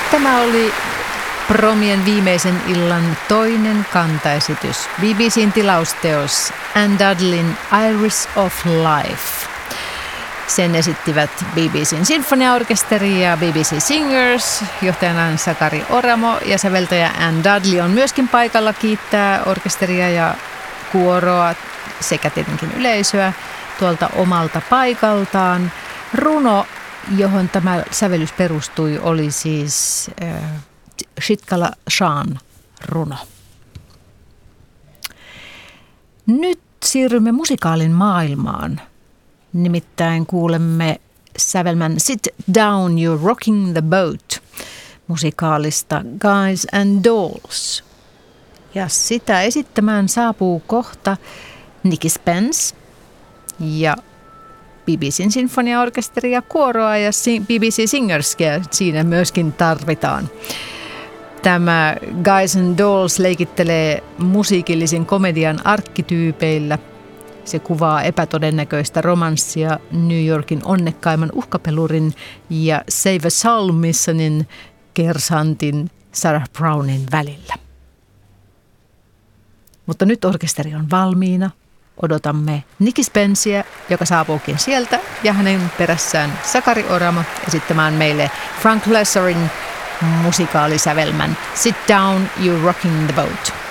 Tämä oli Promien viimeisen illan toinen kantaesitys. BBC:n tilausteos Anne Dudleyn Iris of Life. Sen esittivät BBC:n sinfoniaorkesteri ja BBC Singers, johtajana Sakari Oramo ja säveltäjä Anne Dudley on myöskin paikalla kiittää orkesteria ja kuoroa sekä tietenkin yleisöä tuolta omalta paikaltaan. Runo, johon tämä sävellys perustui, oli siis Chitkala Shaan runo. Nyt siirrymme musikaalin maailmaan. Nimittäin kuulemme sävelmän Sit Down, You're Rocking the Boat musikaalista Guys and Dolls. Ja sitä esittämään saapuu kohta Nicky Spence ja BBC:n sinfoniaorkesteri ja kuoroa ja BBC Singerskia siinä myöskin tarvitaan. Tämä Guys and Dolls leikittelee musiikillisen komedian arkkityypeillä. Se kuvaa epätodennäköistä romanssia New Yorkin onnekkaimman uhkapelurin ja Save Salmissonin kersantin Sarah Brownin välillä. Mutta nyt orkesteri on valmiina. Odotamme Nicky Spenceä, joka saapuukin sieltä, ja hänen perässään Sakari Oramo esittämään meille Frank Loessorin musikaalisävelmän Sit Down, You're Rocking the Boat.